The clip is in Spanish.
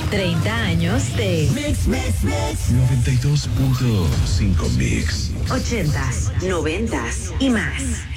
30 años de Mix 92.5 Mix. 80s, 90s y más.